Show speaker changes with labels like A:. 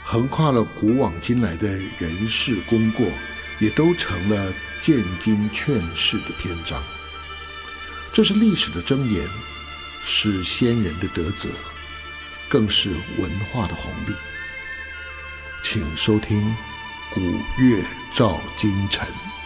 A: 横跨了古往今来的人事功过，也都成了见经劝世的篇章。这是历史的箴言，是先人的德泽，更是文化的红利。请收听《古乐照今晨》。